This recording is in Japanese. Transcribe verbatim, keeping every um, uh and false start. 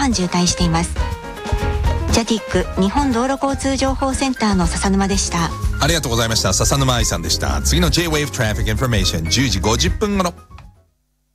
間渋滞しています。ジャティック日本道路交通情報センターの笹沼でした。 ありがとうございました。笹沼愛さんでした。次の J-Wave Traffic Information じゅうじごじゅっぷん頃。